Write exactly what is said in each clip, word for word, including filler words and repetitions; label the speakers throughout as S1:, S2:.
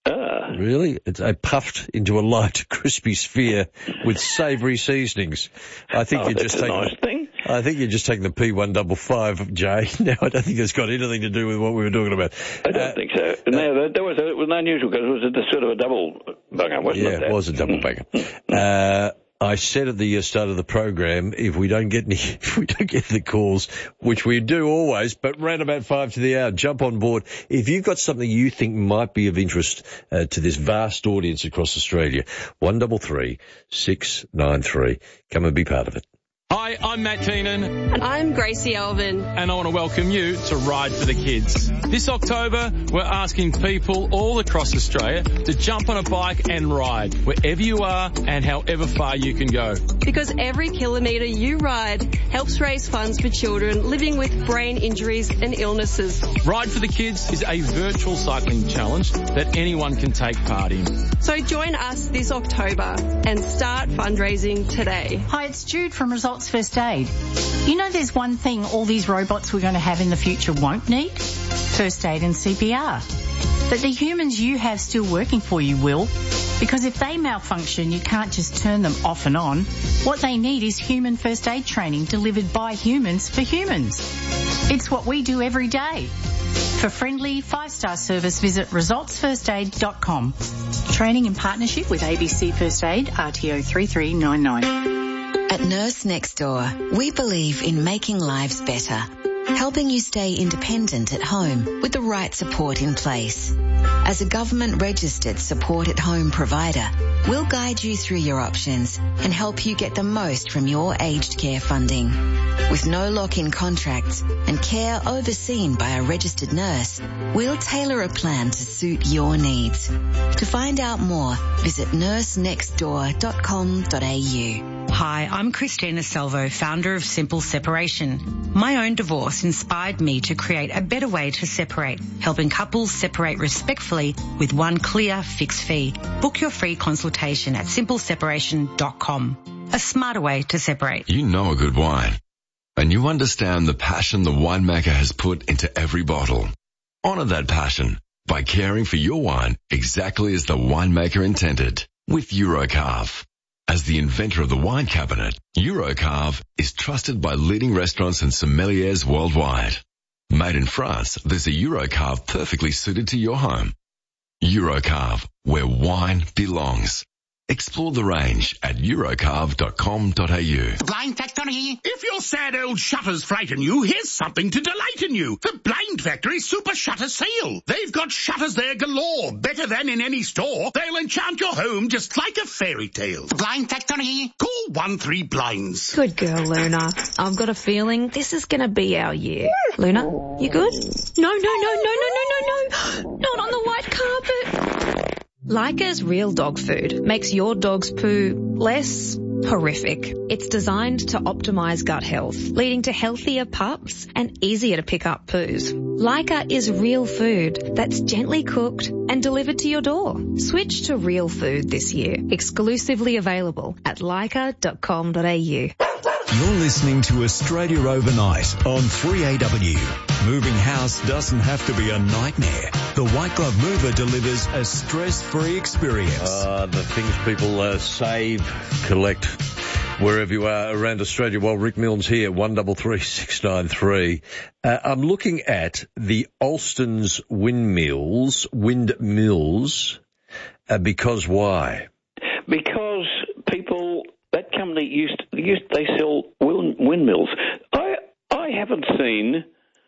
S1: Ah.
S2: Really? It's uh, puffed into a light, crispy sphere with savoury seasonings. I think
S1: oh,
S2: you're
S1: that's
S2: just
S1: a
S2: taking.
S1: nice thing.
S2: I think you're just taking the P one fifty-five, Jay. Now, I don't think it's got anything to do with what we were talking about.
S1: I don't uh, think so. No, that, that was a, it was unusual because it was a, sort of a double banger, wasn't
S2: yeah,
S1: it?
S2: Yeah, it was a double banger. uh, I said at the start of the program, if we don't get any, if we don't get the calls, which we do always, but round about five to the hour, jump on board. If you've got something you think might be of interest uh, to this vast audience across Australia, one double three six nine three. Come and be part of it.
S3: Hi, I'm Matt Keenan.
S4: And I'm Gracie Alvin.
S3: And I want to welcome you to Ride for the Kids. This October, we're asking people all across Australia to jump on a bike and ride wherever you are and however far you can go.
S4: Because every kilometre you ride helps raise funds for children living with brain injuries and illnesses.
S3: Ride for the Kids is a virtual cycling challenge that anyone can take part in.
S4: So join us this October and start fundraising today.
S5: Hi, it's Jude from Results First Aid. You know there's one thing all these robots we're going to have in the future won't need? First aid and C P R. But the humans you have still working for you will. Because if they malfunction, you can't just turn them off and on. What they need is human first aid training delivered by humans for humans. It's what we do every day. For friendly five-star service, visit results first aid dot com. Training in partnership with A B C First Aid, R T O three three nine nine.
S6: At Nurse Next Door, we believe in making lives better, helping you stay independent at home with the right support in place. As a government-registered support-at-home provider, we'll guide you through your options and help you get the most from your aged care funding. With no lock-in contracts and care overseen by a registered nurse, we'll tailor a plan to suit your needs. To find out more, visit nurse next door dot com dot a u.
S7: Hi, I'm Christina Salvo, founder of Simple Separation. My own divorce inspired me to create a better way to separate, helping couples separate respectfully with one clear fixed fee. Book your free consultation at simple separation dot com. A smarter way to separate.
S8: You know a good wine, and you understand the passion the winemaker has put into every bottle. Honour that passion by caring for your wine exactly as the winemaker intended with Eurocarve. As the inventor of the wine cabinet, Eurocarve is trusted by leading restaurants and sommeliers worldwide. Made in France, there's a Eurocarve perfectly suited to your home. Eurocarve, where wine belongs. Explore the range at eurocarve dot com dot a u.
S9: Blind Factory. If your sad old shutters frighten you, here's something to delight in you. The Blind Factory Super Shutter Sale. They've got shutters there galore, better than in any store. They'll enchant your home just like a fairy tale. The Blind Factory. Call one three blinds.
S10: Good girl, Luna. I've got a feeling this is going to be our year. Luna, you good? No, no, no, no, no, no, no, no. Not on the white carpet. Leica's Real Dog Food makes your dog's poo less horrific. It's designed to optimize gut health, leading to healthier pups and easier to pick up poos. Leica is real food that's gently cooked and delivered to your door. Switch to real food this year. Exclusively available at leica dot com dot a u.
S11: You're listening to Australia Overnight on three A W. Moving house doesn't have to be a nightmare. The White Glove Mover delivers a stress-free experience.
S2: Uh, the things people uh, save, collect, wherever you are around Australia. Well, Rick Milnes here, one double three six nine three. Uh, I'm looking at the Alston's windmills, windmills, uh, because why?
S1: Because people, that company used, used they sell wind, windmills. I I haven't seen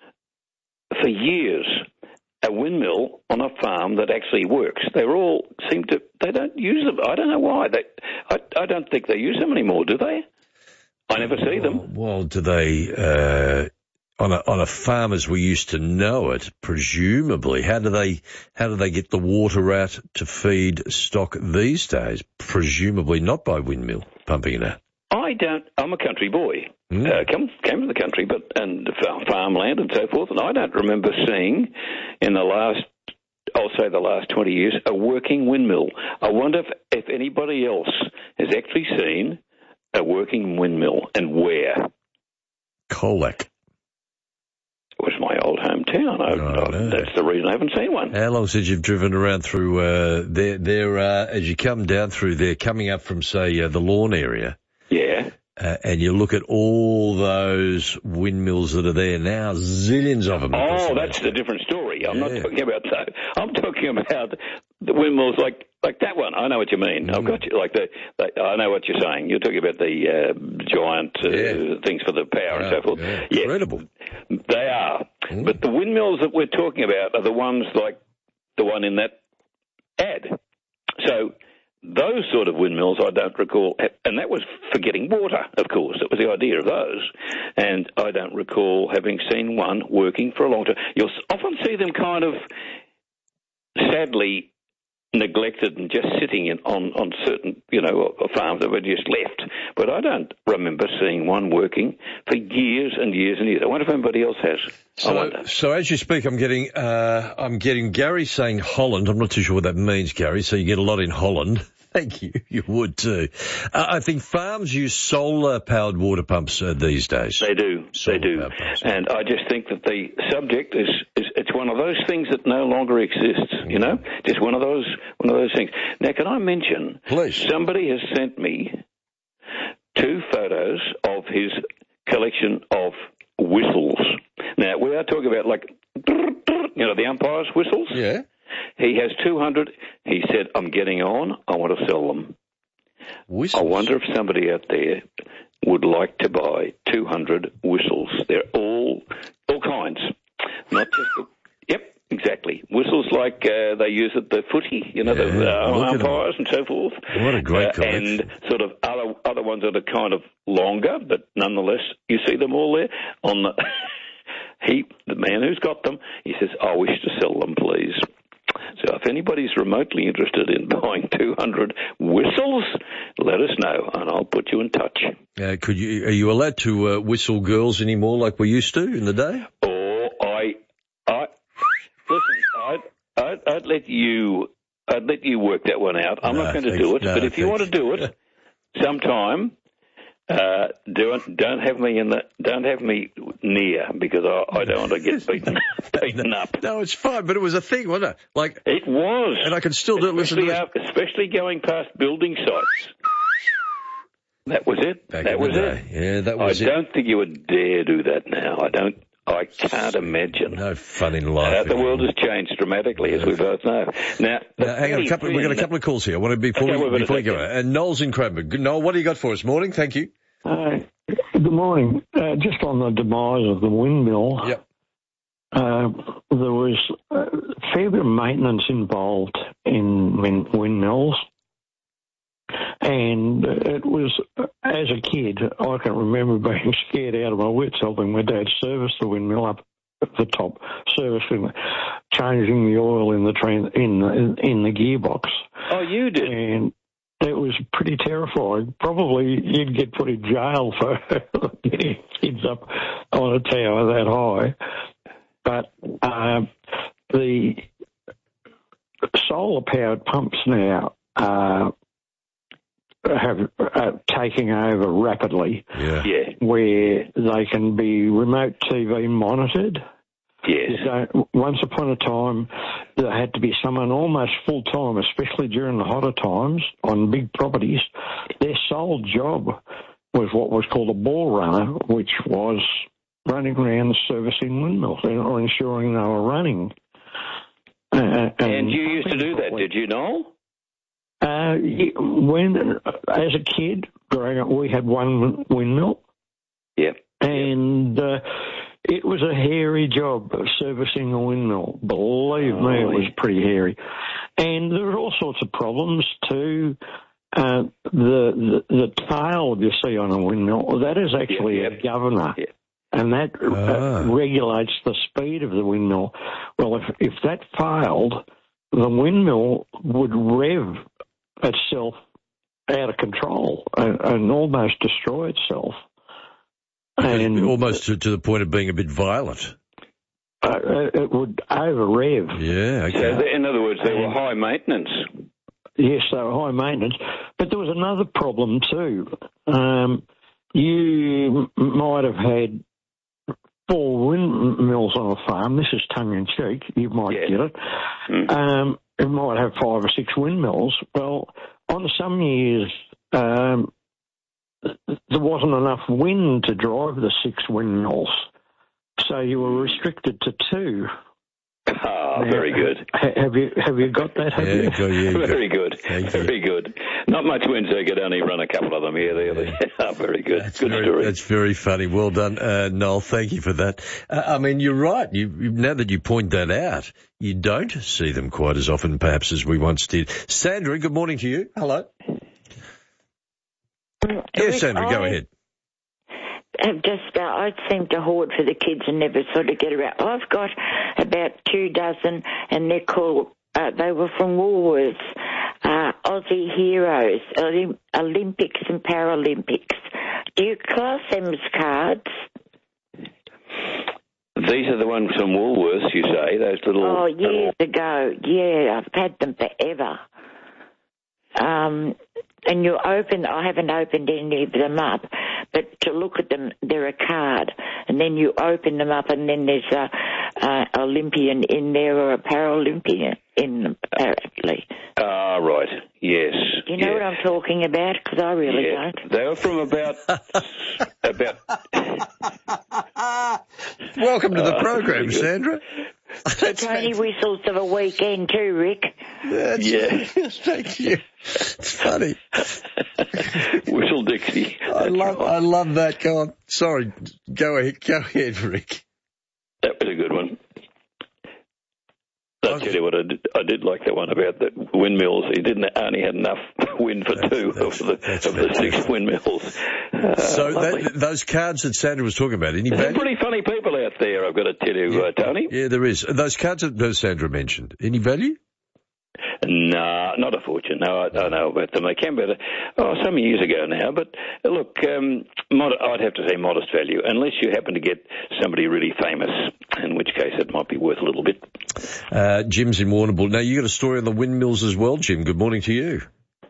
S1: for years a windmill on a farm that actually works. They're all seem to they don't use them. I don't know why. They I I don't think they use them anymore, do they? I never see them.
S2: Well, do they uh, on a on a farm as we used to know it? Presumably, how do they how do they get the water out to feed stock these days? Presumably not by windmill pumping it out.
S1: I don't. I'm a country boy.
S2: Mm.
S1: Uh, come, came from the country, but and farmland and so forth. And I don't remember seeing in the last, I'll say the last twenty years, a working windmill. I wonder if, if anybody else has actually seen a working windmill and where.
S2: Colac.
S1: It was my old home hometown. I,
S2: Oh,
S1: I,
S2: no.
S1: that's the reason I haven't seen one.
S2: How long since you've driven around through uh, there? There, uh, as you come down through there, coming up from say uh, the Lawn area,
S1: Yeah.
S2: uh, and you look at all those windmills that are there now, zillions of them.
S1: Oh, that's a different story. I'm
S2: Yeah.
S1: not talking about that. I'm talking about the windmills like like that one. I know what you mean.
S2: Mm.
S1: I've got you. Like the, the, I know what you're saying. You're talking about the uh, giant uh,
S2: Yeah.
S1: things for the power and
S2: Yeah,
S1: so forth.
S2: yeah.
S1: Yes,
S2: Incredible.
S1: they are.
S2: Mm.
S1: But the windmills that we're talking about are the ones like the one in that ad. So those sort of windmills I don't recall, and that was for getting water, of course. That was the idea of those. And I don't recall having seen one working for a long time. You'll often see them kind of sadly neglected and just sitting in, on, on certain, you know, farms that were just left. But I don't remember seeing one working for years and years and years. I wonder if anybody else has. I
S2: So,
S1: wonder.
S2: so as you speak, I'm getting, uh, I'm getting Gary saying Holland. I'm not too sure what that means, Gary. So you get a lot in Holland. Thank you. You would too. Uh, I think farms use solar-powered water pumps uh, these days.
S1: They do. They do.
S2: Solar-powered pumps.
S1: And I just think that the subject is, is it's one of those things that no longer exists, you know? Just one of those one of those things. Now, can I mention,
S2: Please.
S1: somebody has sent me two photos of his collection of whistles. Now, we are talking about like, you know, the umpire's whistles.
S2: Yeah.
S1: He has two hundred. He said, I'm getting on. I want to sell them.
S2: Whistles.
S1: I wonder if somebody out there would like to buy two hundred whistles. They're all all kinds, not just the, yep, exactly. Whistles like uh, they use at the footy, you know,
S2: Yeah,
S1: the uh,
S2: look at
S1: umpires and so forth.
S2: What a great
S1: Uh,
S2: collection.
S1: and sort of other other ones that are kind of longer, but nonetheless, you see them all there on the. He, the man who's got them, he says, I wish to sell them, please. So if anybody's remotely interested in buying two hundred whistles, let us know, and I'll put you in touch.
S2: Uh, could you? Are you allowed to uh, whistle girls anymore like we used to in the day?
S1: Or I, I listen, I'd, I'd, I'd let you, I'd let you work that one out. I'm
S2: No,
S1: not going to
S2: thanks.
S1: do it,
S2: No,
S1: but if you want to
S2: thanks.
S1: do it sometime, uh, don't don't have me in the don't have me near because I, I don't want to get beaten beaten up.
S2: No, it's fine, but it was a thing, wasn't it? Like,
S1: It was,
S2: and I can still do, listen to
S1: especially,
S2: it.
S1: up, especially going past building sites. That was it.
S2: Back
S1: that
S2: in the
S1: was
S2: day.
S1: it.
S2: Yeah, that
S1: I
S2: was it.
S1: don't think you would dare do that now. I don't. I can't imagine.
S2: No fun in life.
S1: Uh, the
S2: anymore.
S1: world has changed dramatically, as we both know. Now, the
S2: Now, hang on, a couple, we've got a couple of calls here. I want to before
S1: Okay,
S2: we,
S1: we've got a
S2: before we go.
S1: second.
S2: And Noel's in Cranbourne. Good- Noel, what do you got for us? Morning, thank you.
S12: Uh, good morning. Uh, just on the demise of the windmill,
S2: Yep.
S12: uh, there was a fair bit of maintenance involved in wind- windmills. And it was, as a kid, I can remember being scared out of my wits helping my dad service the windmill up at the top, servicing, changing the oil in the train in the, in the gearbox.
S1: Oh, you did.
S12: And it was pretty terrifying. Probably you'd get put in jail for getting kids up on a tower that high. But uh, the solar-powered pumps now uh, have uh, taking over rapidly,
S2: Yeah.
S1: Yeah.
S12: where they can be remote T V monitored.
S1: Yes.
S12: So once upon a time, there had to be someone almost full time, especially during the hotter times on big properties. Their sole job was what was called a ball runner, which was running around servicing windmills or ensuring they were running. Uh, and,
S1: And you used to do that, did you, Noel?
S12: Uh, yeah, when as a kid growing up, we had one windmill.
S1: Yep.
S12: And uh, it was a hairy job of servicing a windmill. Believe
S1: Oh,
S12: me, it was
S1: yeah.
S12: pretty hairy. And there were all sorts of problems too. Uh, the, the the tail you see on a windmill, that is actually
S1: Yeah,
S12: a
S1: yeah.
S12: governor.
S1: Yeah.
S12: And that
S2: Ah.
S12: uh, regulates the speed of the windmill. Well, if if that failed, the windmill would rev itself out of control and, and almost destroy itself. And
S2: Almost to, to the point of being a bit violent.
S12: uh, it would over rev.
S2: Yeah,
S1: So,
S2: okay.
S1: the- in other words, they were high maintenance.
S12: Yes, they were high maintenance. But there was another problem too. Um, you m- might have had four windmills on a farm, this is tongue-in-cheek, you might
S1: Yeah.
S12: get it,
S1: Mm.
S12: um, it might have five or six windmills. Well, on some years, um, there wasn't enough wind to drive the six windmills, so you were restricted to two.
S1: Ah,
S12: Now,
S1: very good.
S12: ha- Have you have you got that? Have
S2: Yeah,
S12: you?
S2: go, yeah, go.
S1: Very good.
S2: Thank you.
S1: Very good. Not much wind, so you could only run a couple of them here. There. Yeah. Very good.
S2: That's
S1: good
S2: very,
S1: story.
S2: That's very funny. Well done, uh, Noel. Thank you for that. Uh, I mean, you're right. You, you, now that you point that out, you don't see them quite as often, perhaps, as we once did. Sandra, good morning to you. Hello.
S13: Um,
S2: Yes, Sandra, go
S13: I
S2: ahead.
S13: Have just, uh, I seem to hoard for the kids and never sort of get around. I've got about two dozen, and they're called, uh, they were from Woolworths, uh, Aussie Heroes, Olymp- Olympics and Paralympics. Do you class them as cards?
S1: These are the ones from Woolworths, you say, those little...
S13: Oh, years ago. Yeah, I've had them forever. Um, and you open, I haven't opened any of them up, but to look at them, they're a card. And then you open them up, and then there's a, a Olympian in there or a Paralympian in them, apparently.
S1: Ah, right. Yes.
S13: Do you know
S1: yeah.
S13: what I'm talking about? Because I really
S1: yeah.
S13: don't.
S1: They were from about... about...
S2: Welcome to the
S1: Oh,
S2: program,
S1: very good.
S2: Sandra.
S13: So Tony whistles of a weekend too, Rick.
S2: That's
S1: Yeah.
S2: Thank you. It's funny.
S1: Whistle Dixie.
S2: I love, I love that. Go on. Sorry. Go ahead. Go ahead, Rick.
S1: That was a good one. I'll tell you what, I did, I did like that one about the windmills. He didn't only had enough wind for
S2: That's-
S1: two
S2: that's-
S1: of the,
S2: that's
S1: of the six windmills. Uh,
S2: So
S1: lovely.
S2: that, those cards that Sandra was talking about, any
S1: There's some
S2: value?
S1: pretty funny people out there, I've got to tell you, uh, Tony.
S2: Yeah, there is. Those cards that Sandra mentioned, any value?
S1: Nah, not a fortune. No, I don't know about them. They came about, oh, some years ago now. But uh, look, um, mod- I'd have to say modest value, unless you happen to get somebody really famous, in which case it might be worth a little bit.
S2: Uh, Jim's in Warrnambool. Now, you got a story on the windmills as well, Jim. Good morning to you.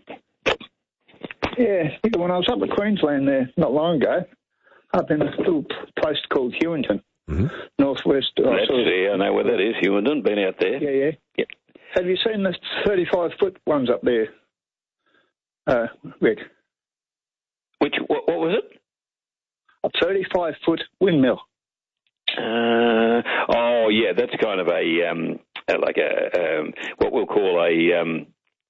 S14: Yeah, when I was up in Queensland there not long ago, up in a little place called Hewington,
S2: mm-hmm.
S14: northwest. uh,
S1: Let's
S14: sort of-
S1: see, I know where that is. Hewington, been out there.
S14: Yeah, yeah.
S1: Yep.
S14: Have you seen the thirty-five foot ones up there, uh, Rick?
S1: Which, what, what was it?
S14: A thirty-five foot windmill.
S1: Uh, oh, yeah, that's kind of a, um, uh, like a, um, what we'll call a, um,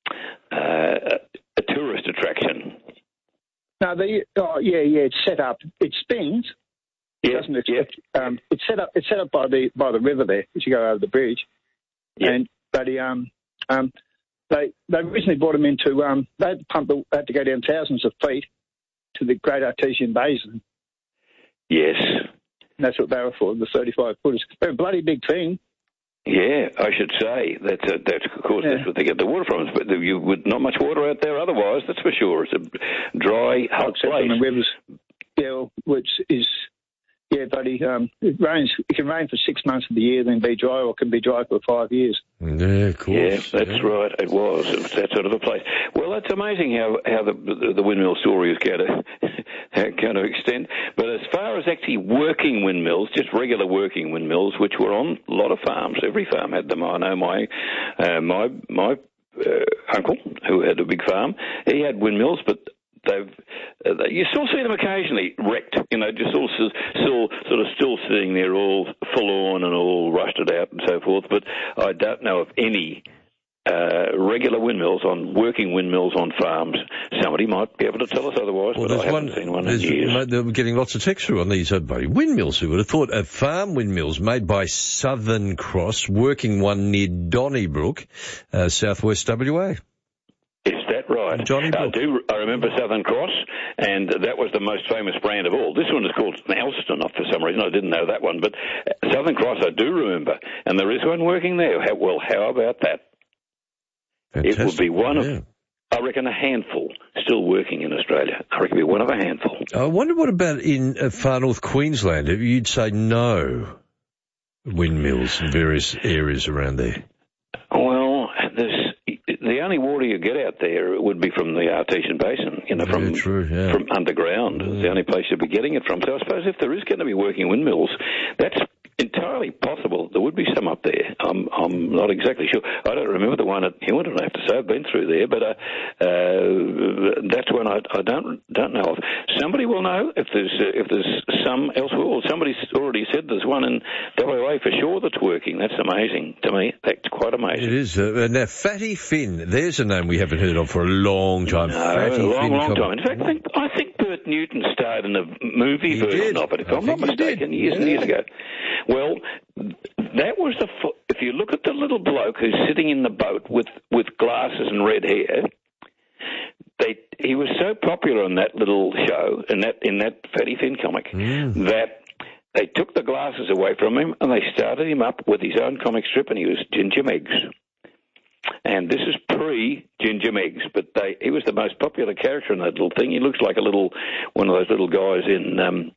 S1: uh, a tourist attraction.
S14: No, the oh yeah, yeah. It's set up. It spins,
S1: Yeah,
S14: doesn't it?
S1: yeah.
S14: Um, it's set up. It's set up by the by the river there as you go over the bridge.
S1: Yeah.
S14: And but he, um um they they originally brought him into um they had to pump the, they had to go down thousands of feet to the Great Artesian Basin.
S1: Yes.
S14: And that's what they were for, the thirty-five footers. They're a bloody big thing.
S1: Yeah, I should say that's a, that's of course
S14: Yeah.
S1: that's what they get the water from. But you would not much water out there otherwise. That's for sure. It's a dry, hot
S14: Except
S1: place.
S14: on the rivers, yeah, which is yeah, buddy. Um, it rains. It can rain for six months of the year, then be dry, or it can be dry for five years.
S2: Yeah, of course.
S1: Yeah, that's right. It was. It was that sort of a place. Well, that's amazing how how the the, the windmill story is going to going to extend. But as far as actually working windmills, just regular working windmills, which were on a lot of farms. Every farm had them. I know my uh, my my uh, uncle, who had a big farm, he had windmills, but they've uh, they, you still see them occasionally wrecked, you know, just all still, still sort of still sitting there, all full on and all rusted out and so forth. But I don't know of any uh, regular windmills on working windmills on farms. Somebody might be able to tell us otherwise,
S2: Well,
S1: but I
S2: there's
S1: haven't
S2: one,
S1: seen one in
S2: there's,
S1: years.
S2: mate, they're getting lots of text through on these uh, bloody windmills. Who would have thought? Uh, farm windmills made by Southern Cross, working one near Donnybrook, uh, southwest W A.
S1: Is that right?
S2: Johnny
S1: I
S2: Brook.
S1: do. I remember Southern Cross, and that was the most famous brand of all. This one is called Elston, for some reason. I didn't know that one, but Southern Cross I do remember, and there is one working there. How, well, how about that?
S2: Fantastic.
S1: It would be one of,
S2: Yeah.
S1: I reckon, a handful still working in Australia. I reckon it'd be one of a handful.
S2: I wonder what about in uh, far north Queensland? You'd say no windmills in various areas around there.
S1: Well, there's, the the only water you get out there would be from the Artesian Basin, you know, from
S2: yeah, true, yeah.
S1: from underground.
S2: Yeah.
S1: It's the only place you'd be getting it from. So I suppose if there is going to be working windmills, that's entirely possible. There would be some up there. I'm I'm not exactly sure. I don't remember the one at Hewington, I have to say. I've been through there, but uh, uh, that's one I, I don't don't know of. Somebody will know if there's uh, if there's some elsewhere. Well, somebody's already said there's one in W A for sure that's working. That's amazing to me. That's quite amazing.
S2: It is. Uh, now, Fatty Finn, there's a name we haven't heard of for a long time.
S1: No,
S2: Fatty
S1: a long,
S2: Finn
S1: long
S2: com-
S1: time. In fact, I think, I think Bert Newton starred in a movie
S2: He
S1: version
S2: did.
S1: of it, if
S2: I
S1: I'm not
S2: think he
S1: mistaken,
S2: did.
S1: years and
S2: Yeah.
S1: years ago. Well, that was the. F- if you look at the little bloke who's sitting in the boat with, with glasses and red hair, they he was so popular in that little show, in that in that Fatty Finn comic,
S2: Mm.
S1: that they took the glasses away from him and they started him up with his own comic strip, and he was Ginger Meggs. And this is pre-Ginger Meggs, but they, he was the most popular character in that little thing. He looks like a little, one of those little guys in, um,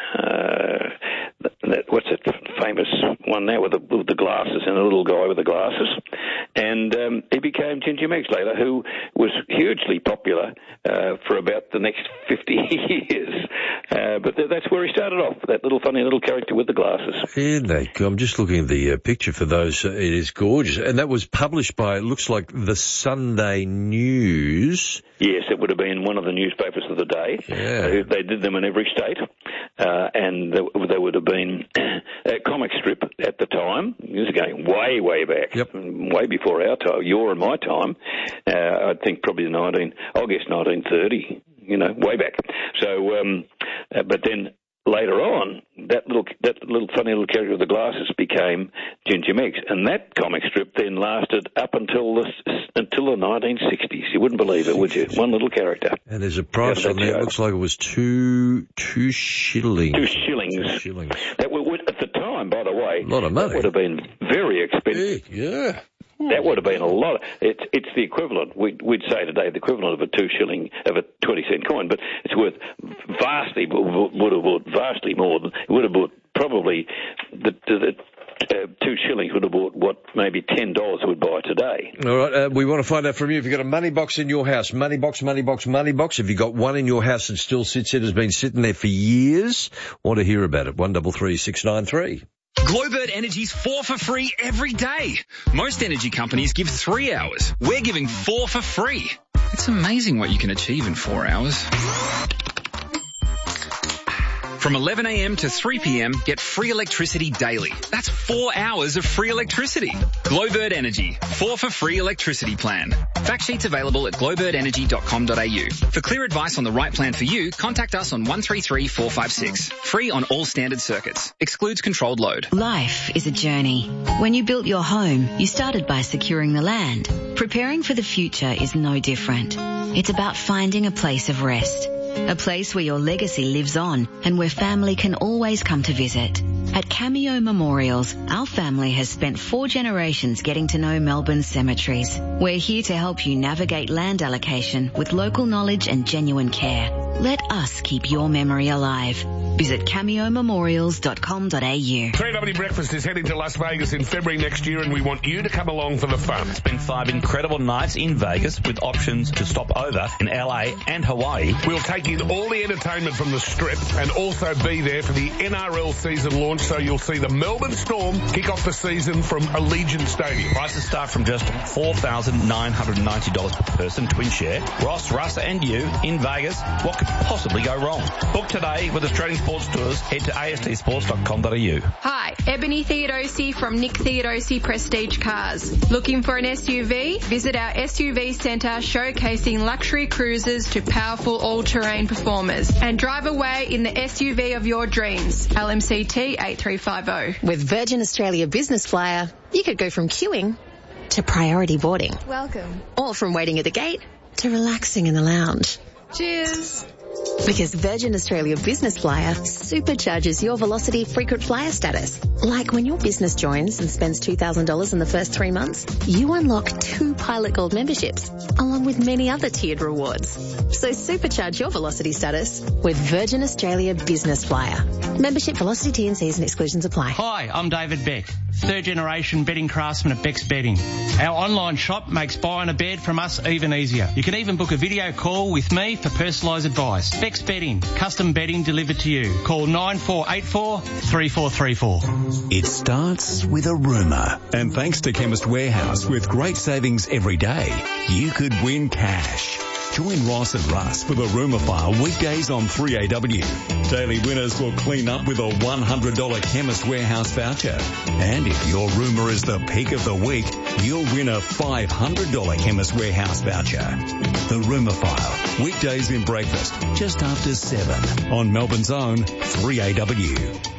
S1: uh, that, what's that famous one now with the, with the glasses, and a little guy with the glasses. And um, he became Ginger Meggs later, who was hugely popular uh, for about the next fifty years. Uh, but th- that's where he started off, that little funny little character with the glasses.
S2: Isn't that good? I'm just looking at the uh, picture for those. Uh, it is gorgeous. And that was published by, it looks like, the Sunday News.
S1: Yes, it would have been one of the newspapers of the day.
S2: Yeah.
S1: They, they did them in every state. Uh, and there, there would have been a comic strip at the time. This is going way, way back.
S2: Yep.
S1: Way before our time, your and my time. Uh, I think probably nineteen, I'll guess nineteen thirty, you know, way back. So, um, uh, but then later on, that little that little funny little character with the glasses became Ginger Meggs, and that comic strip then lasted up until the until the nineteen sixties. You wouldn't believe it, would you? One little character.
S2: And there's a price
S1: Yeah,
S2: on there. It
S1: show.
S2: looks like it was two two shillings.
S1: Two shillings.
S2: Two shillings.
S1: That would, would, at the time, by the way,
S2: A lot of money.
S1: that would have been very expensive.
S2: Yeah.
S1: That would have been a lot. Of, it's it's the equivalent. We'd, we'd say today the equivalent of a two shilling of a twenty cent coin, but it's worth vastly would have bought vastly more than it would have bought. Probably the, the uh, two shillings would have bought what maybe ten dollars would buy today.
S2: All right, uh, we want to find out from you if you've got a money box in your house. Money box, money box, money box. If you've got one in your house that still sits there, has been sitting there for years, want to hear about it. One double three six nine three.
S15: Glowbird Energy's four for free every day. Most energy companies give three hours. We're giving four for free. It's amazing what you can achieve in four hours. From eleven a m to three p m, get free electricity daily. That's four hours of free electricity. Glowbird Energy, four for free electricity plan. Fact sheets available at glowbird energy dot com dot a u. For clear advice on the right plan for you, contact us on one three three four five six. Free on all standard circuits. Excludes controlled load.
S6: Life is a journey. When you built your home, you started by securing the land. Preparing for the future is no different. It's about finding a place of rest. A place where your legacy lives on and where family can always come to visit. At Cameo Memorials, our family has spent four generations getting to know Melbourne's cemeteries. We're here to help you navigate land allocation with local knowledge and genuine care. Let us keep your memory alive. Visit cameo memorials dot com dot a u.
S16: three W Breakfast is heading to Las Vegas in February next year, and we want you to come along for the fun.
S17: Spend five incredible nights in Vegas with options to stop over in L A and Hawaii.
S16: We'll take in all the entertainment from the Strip and also be there for the N R L season launch, so you'll see the Melbourne Storm kick off the season from Allegiant Stadium.
S17: Prices start from just four thousand nine hundred ninety dollars per person, twin share. Ross, Russ and you in Vegas. What could possibly go wrong? Book today with Australian Sports Tours. Head to a s t sports dot com dot a u.
S18: Hi, Ebony Theodosi from Nick Theodosi Prestige Cars. Looking for an S U V? Visit our S U V centre showcasing luxury cruisers to powerful all-terrain performers and drive away in the S U V of your dreams. L M C T eight three five zero.
S19: With Virgin Australia Business Flyer, you could go from queuing to priority boarding.
S18: Welcome.
S19: Or from waiting at the gate to relaxing in the lounge.
S18: Cheers.
S19: Because Virgin Australia Business Flyer supercharges your Velocity frequent flyer status. Like when your business joins and spends two thousand dollars in the first three months, you unlock two Pilot Gold memberships, along with many other tiered rewards. So supercharge your Velocity status with Virgin Australia Business Flyer. Membership, Velocity, T and Cs and exclusions apply.
S20: Hi, I'm David Beck. third generation bedding craftsman at Beck's Bedding. Our online shop makes buying a bed from us even easier. You can even book a video call with me for personalised advice. Beck's Bedding, custom bedding delivered to you. Call nine four eight four, three four three four.
S11: It starts with a rumour. And thanks to Chemist Warehouse, with great savings every day, you could win cash. Join Ross and Russ for the Rumour File weekdays on three A W. Daily winners will clean up with a one hundred dollars Chemist Warehouse voucher. And if your rumour is the pick of the week, you'll win a five hundred dollars Chemist Warehouse voucher. The Rumour File, weekdays in breakfast, just after seven on Melbourne's own three A W.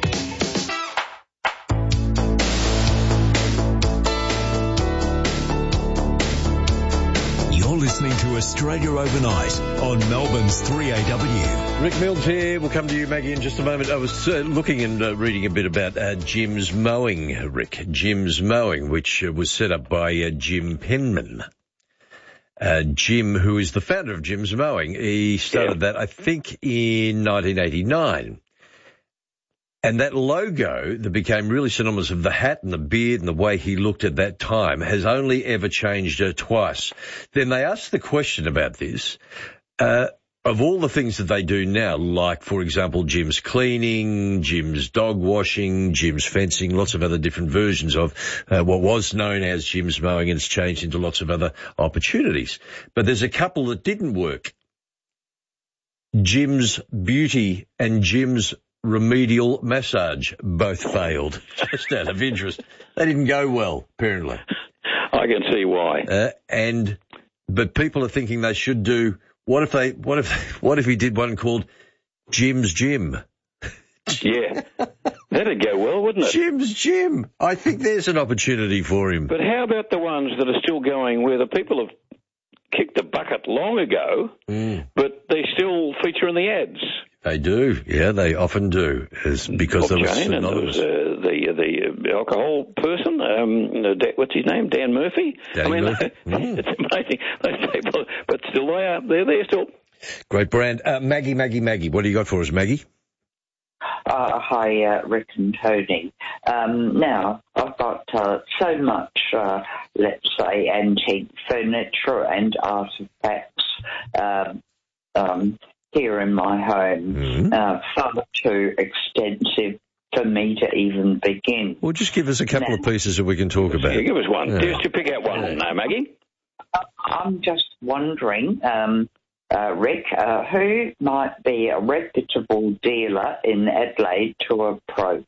S11: Listening to Australia Overnight on Melbourne's three A W.
S2: Rick Mills here. We'll come to you, Maggie, in just a moment. I was uh, looking and uh, reading a bit about uh, Jim's Mowing, Rick. Jim's Mowing, which uh, was set up by uh, Jim Penman. Uh, Jim, who is the founder of Jim's Mowing, he started yeah. that, I think, in nineteen eighty-nine. And that logo that became really synonymous of the hat and the beard and the way he looked at that time has only ever changed uh, twice. Then they asked the question about this. Uh, of all the things that they do now, like, for example, Jim's cleaning, Jim's dog washing, Jim's fencing, lots of other different versions of uh, what was known as Jim's Mowing, and it's changed into lots of other opportunities. But there's a couple that didn't work. Jim's Beauty and Jim's Remedial Massage both failed, just out of interest. They didn't go well, apparently.
S1: I can see why.
S2: Uh, and but people are thinking they should do. What if they? What if? What if he did one called Jim's Gym?
S1: Yeah, that'd go well, wouldn't it?
S2: Jim's Gym. I think there's an opportunity for him.
S1: But how about the ones that are still going where the people have kicked the bucket long ago,
S2: mm.
S1: but they still feature in the ads?
S2: They do, yeah, they often do, is because
S1: Bob
S2: there was
S1: Jane and there was uh, the the alcohol person. Um, what's his name? Dan Murphy.
S2: Dan
S1: I mean,
S2: Murphy.
S1: mm. It's amazing those people, but still they are. They're there still.
S2: Great brand, uh, Maggie, Maggie, Maggie. What do you got for us, Maggie?
S21: Uh, hi, uh, Rick and Tony. Um, now, I've got uh, so much, uh, let's say, antique furniture and artefacts um, um, here in my home,
S2: mm-hmm.
S21: uh, far too extensive for me to even begin.
S2: Well, just give us a couple now, of pieces that we can talk about.
S1: Yeah, give us one.
S2: Yeah.
S1: Just to pick out one, no, Maggie.
S21: I'm just wondering... Um, Uh, Rick, uh, who might be a reputable dealer in Adelaide to approach?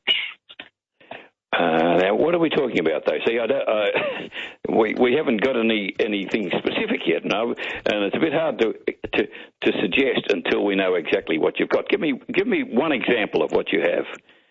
S1: Uh, now, what are we talking about, though? See, I don't, uh, we we haven't got any anything specific yet, no, and it's a bit hard to to to suggest until we know exactly what you've got. Give me give me one example of what you have.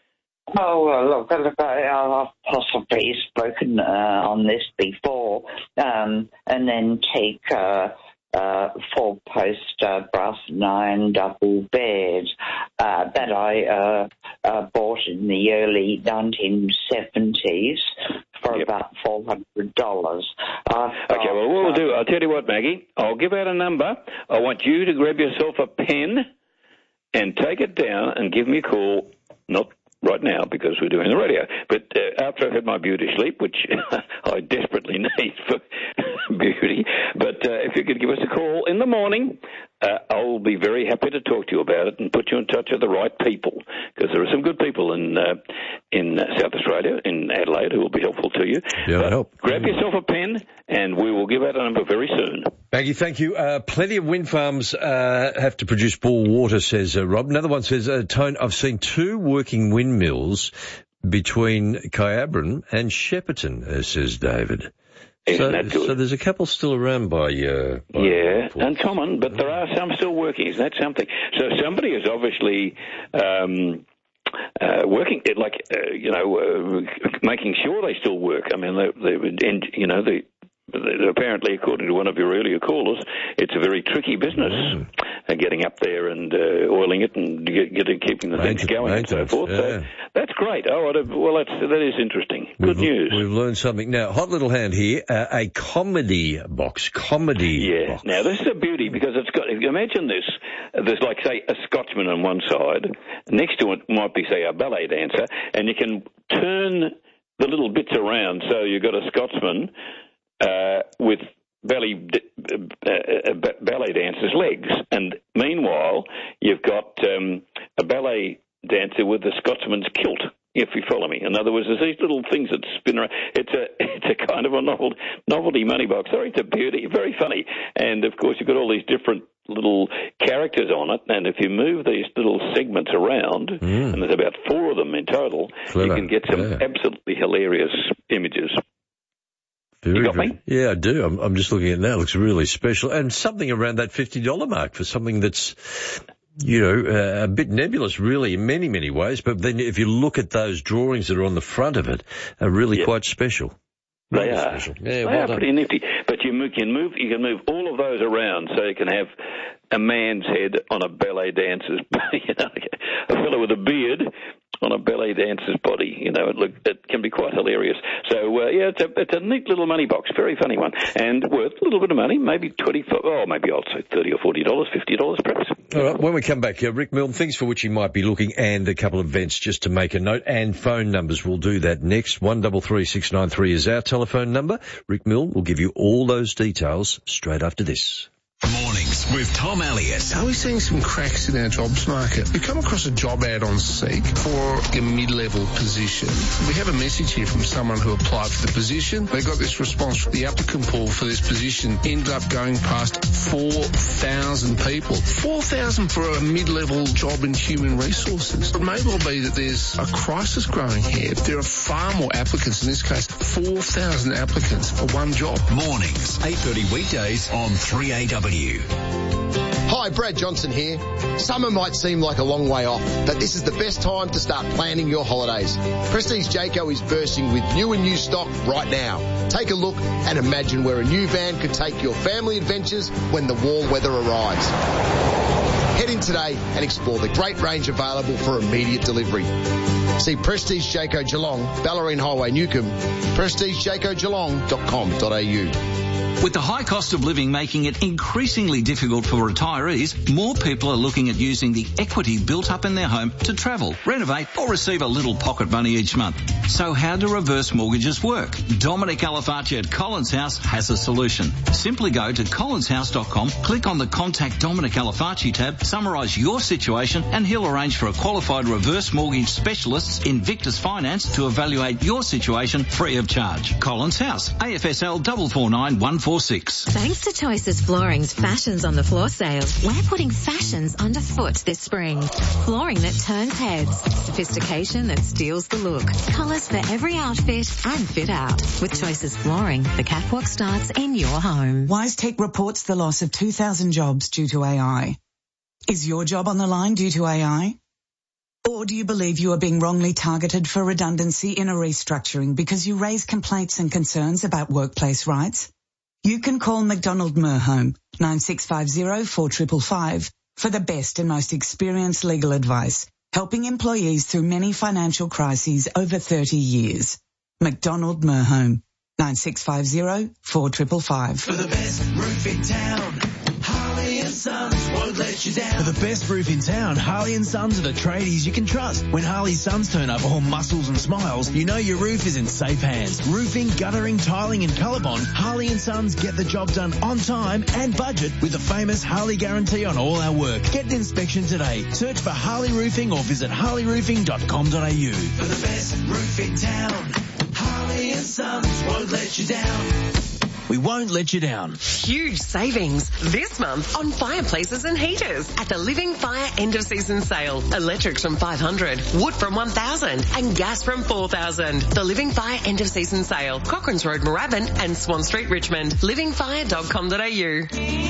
S21: Oh, uh, look, look, I've possibly spoken uh, on this before, um, an antique. Uh, Uh, four-post uh, brass and iron double bed uh, that I uh, uh, bought in the early nineteen seventies for yep. about four hundred dollars. Uh,
S1: okay, well, what we'll do, I'll tell you what, Maggie, I'll give out a number. I want you to grab yourself a pen and take it down and give me a call, not right now because we're doing the radio, but uh, after I've had my beauty sleep, which I desperately need for beauty, but uh, if you could give us a call in the morning, uh, I'll be very happy to talk to you about it and put you in touch with the right people, because there are some good people in uh, in South Australia, in Adelaide, who will be helpful to you.
S2: Yeah, I help.
S1: Grab yourself a pen and we will give out a number very soon.
S2: Maggie, thank you. Uh, plenty of wind farms uh, have to produce ball water, says uh, Rob. Another one says, uh, Tone, I've seen two working windmills between Kyabram and Shepparton, uh, says David.
S1: Isn't
S2: so,
S1: that good?
S2: So there's a couple still around by... Uh, by
S1: yeah, uncommon, but there are some still working. Isn't that something? So somebody is obviously... Um, Uh, working, like, uh, you know, uh, making sure they still work. I mean, they, they, and, you know, they, they, apparently, according to one of your earlier callers, it's a very tricky business, mm. uh, getting up there and uh, oiling it and get, get, keeping the things going and so forth.
S2: Yeah.
S1: So that's great. Oh, well, that's, that is interesting. Good
S2: we've,
S1: news.
S2: We've learned something. Now, hot little hand here, uh, a comedy box. Comedy
S1: yeah.
S2: box.
S1: Now, this is a beauty because it's got, imagine this. There's like, say, a Scotsman on one side. Next to it might be, say, a ballet dancer. And you can turn the little bits around. So you've got a Scotsman uh, with belly uh, uh, ballet dancer's legs, and meanwhile you've got um, a ballet dancer with the Scotsman's kilt. If you follow me. In other words, there's these little things that spin around. It's a it's a kind of a novel, novelty money box. Sorry, it's a beauty, very funny. And, of course, you've got all these different little characters on it, and if you move these little segments around, mm. and there's about four of them in total, Clever. you can get some yeah. absolutely hilarious images.
S2: Very,
S1: you got
S2: very,
S1: me?
S2: Yeah, I do. I'm, I'm just looking at it now. It looks really special. And something around that fifty dollars mark for something that's, you know, uh, a bit nebulous, really, in many, many ways. But then if you look at those drawings that are on the front of it, are really
S1: yeah.
S2: quite special.
S1: They
S2: really
S1: are.
S2: Special. Yeah,
S1: they
S2: well
S1: are
S2: done.
S1: pretty nifty. But you move, can move, you can move all of those around, so you can have a man's head on a ballet dancer's, you know, a fellow with a beard on a ballet dancer's body. You know, it look it can be quite hilarious. So uh, yeah, it's a it's a neat little money box, very funny one, and worth a little bit of money, maybe twenty, oh maybe I'll say thirty or forty dollars, fifty dollars perhaps.
S2: All right, when we come back here, Rick Milne, things for which you might be looking, and a couple of events just to make a note, and phone numbers. We'll do that next. One double three six nine three is our telephone number. Rick Milne will give you all those details straight after this.
S3: Mornings with Tom Elliott.
S22: Are we seeing some cracks in our jobs market? We come across a job ad on Seek for a mid-level position. We have a message here from someone who applied for the position. They got this response. The applicant pool for this position ended up going past four thousand people. four thousand for a mid-level job in human resources. It may well be that there's a crisis growing here. There are far more applicants, in this case, four thousand applicants for one job.
S3: Mornings, eight thirty weekdays on three A W.
S23: Hi, Brad Johnson here. Summer might seem like a long way off, but this is the best time to start planning your holidays. Prestige Jayco is bursting with new and used stock right now. Take a look and imagine where a new van could take your family adventures when the warm weather arrives. Head in today and explore the great range available for immediate delivery. See Prestige Jayco Geelong, Ballerine Highway, Newcomb, prestige jayco geelong dot com dot a u.
S24: With the high cost of living making it increasingly difficult for retirees, more people are looking at using the equity built up in their home to travel, renovate or receive a little pocket money each month. So how do reverse mortgages work? Dominic Alifacci at Collins House has a solution. Simply go to collins house dot com, click on the Contact Dominic Alifacci tab, summarise your situation, and he'll arrange for a qualified reverse mortgage specialist Invictus Finance to evaluate your situation free of charge. Collins House, A F S L four four nine one four six.
S6: Thanks to Choices Flooring's Fashions on the Floor sale, we're putting fashions underfoot this spring. Flooring that turns heads, sophistication that steals the look, colours for every outfit and fit out. With Choices Flooring, the catwalk starts in your home.
S25: WiseTech reports the loss of two thousand jobs due to A I. Is your job on the line due to A I? Or do you believe you are being wrongly targeted for redundancy in a restructuring because you raise complaints and concerns about workplace rights? You can call McDonald Merhome, nine six five zero, four five five five, for the best and most experienced legal advice, helping employees through many financial crises over thirty years. McDonald Merhome, nine six five zero, four five five five.
S26: For the best roof in town, Harley and Sons won't let you down.
S27: For the best roof in town, Harley and Sons are the tradies you can trust. When Harley Sons turn up all muscles and smiles, you know your roof is in safe hands. Roofing, guttering, tiling and Colorbond, Harley and Sons get the job done on time and budget with the famous Harley guarantee on all our work. Get an inspection today. Search for Harley Roofing or visit harley roofing dot com dot a u.
S26: For the best roof in town, Harley and Sons won't let you down.
S27: We won't let you down.
S28: Huge savings this month on fireplaces and heaters at the Living Fire end of season sale. Electrics from five hundred, wood from one thousand and gas from four thousand. The Living Fire end of season sale. Cochrane's Road, Moorabbin and Swan Street, Richmond. living fire dot com dot a u.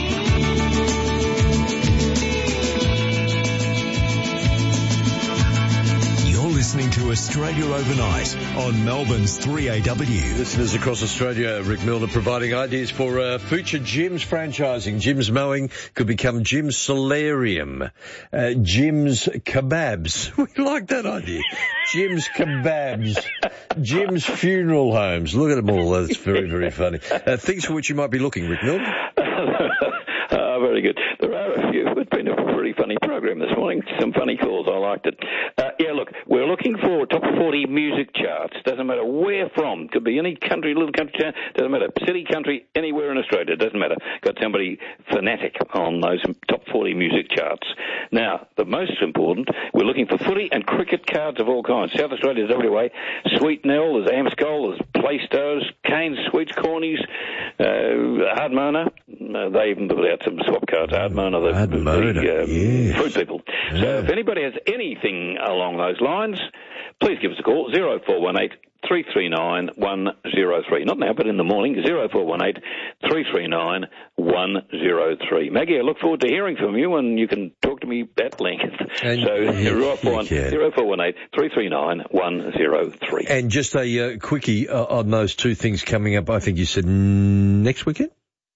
S11: Listening to Australia Overnight on Melbourne's three A W.
S2: Listeners across Australia, Rick Milner providing ideas for uh, future Jim's franchising. Jim's Mowing could become Jim's Solarium. Uh, Jim's Kebabs. We like that idea. Jim's Kebabs. Jim's Funeral Homes. Look at them all. That's very, very funny. Uh, things for which you might be looking, Rick Milner.
S1: Uh, Oh, very good. There are a few. It's been a pretty funny program this morning. Some funny calls. I liked it. Uh, yeah, look, we're looking for top forty music charts. Doesn't matter where from. Could be any country, little country town. Doesn't matter. City, country, anywhere in Australia. Doesn't matter. Got somebody fanatic on those top forty music charts. Now, the most important, we're looking for footy and cricket cards of all kinds. South Australia, W A, Sweet Nell, there's Amscol, there's Playstos, Canes, Sweets, Cornies, uh, Hardmona. Uh, they even put out some swap cards. Hardmona, the,
S2: Hardmona,
S1: the uh,
S2: yes.
S1: fruit people.
S2: Yeah.
S1: So if anybody has anything along those lines, please give us a call, zero four one eight, three three nine, one zero three. Not now, but in the morning, zero four one eight, three three nine, one zero three. Maggie, I look forward to hearing from you, and you can talk to me at length.
S2: And
S1: so,
S2: yeah,
S1: zero four one eight, three three nine, one zero three.
S2: And just a uh, quickie uh, on those two things coming up, I think you said next weekend?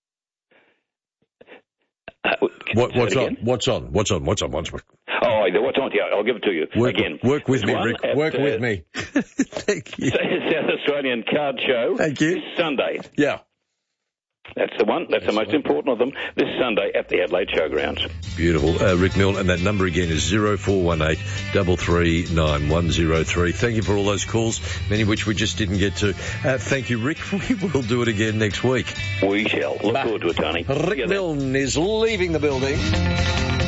S1: Uh,
S2: what, what's on? What's on? What's on? What's on? What's on?
S1: Oh, what's on? Yeah, I'll give it to you
S2: work,
S1: again.
S2: Work with
S1: There's
S2: me, Rick.
S1: At,
S2: work
S1: uh,
S2: with me. Thank you.
S1: South Australian Card Show.
S2: Thank you.
S1: This Sunday.
S2: Yeah.
S1: That's the one. That's, That's the most one. important of them. This Sunday at the Adelaide Showgrounds.
S2: Beautiful. Uh, Rick Milne, and that number again is zero four one eight, three three nine, one zero three. Thank you for all those calls, many of which we just didn't get to. Uh, thank you, Rick. We will do it again next week.
S1: We shall. Look bah. forward to it, Tony.
S2: Rick Milne is leaving the building.